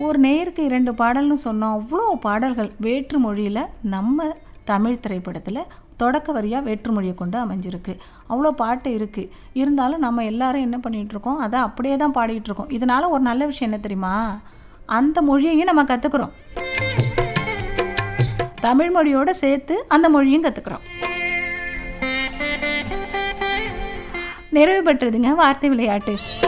ஒரு நேருக்கு 2 பாடல்னு சொன்னோம். அவ்வளோ பாடல்கள் வேற்று மொழியில நம்ம தமிழ் திரைப்படத்துல தொடக்க வரியா வேற்று மொழிய கொண்டு அமைஞ்சிருக்கு. அவ்வளோ பாட்டு இருக்கு. இருந்தாலும் நம்ம எல்லாரும் என்ன பண்ணிட்டுருக்கோம், அத அப்படியே தான் பாடிட்டு இருக்கோம். இதனால ஒரு நல்ல விஷயம் என்ன தெரியுமா? அந்த மொழியையும் நம்ம கத்துக்கிறோம். தமிழ் மொழியோட சேர்த்து அந்த மொழியும் கத்துக்கிறோம். நிறைவு பெற்றதுங்க வார்த்தை விளையாட்டு.